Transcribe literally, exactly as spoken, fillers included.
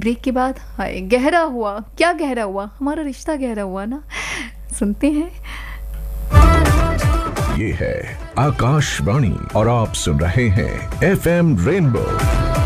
Break के बाद हाय गहरा हुआ, क्या गहरा हुआ, हमारा रिश्ता गहरा हुआ ना। सुनते हैं। ये है आकाशवाणी और आप सुन रहे हैं एफ एम रेनबो।